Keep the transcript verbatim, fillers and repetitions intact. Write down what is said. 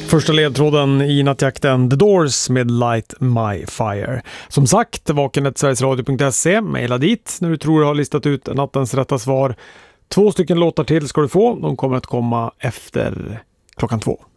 Första ledtråden i nattjakten The Doors med Light My Fire. Som sagt, vakenet sverigesradio punkt se. Maila dit när du tror du har listat ut nattens rätta svar. Två stycken låtar till ska du få. De kommer att komma efter klockan två.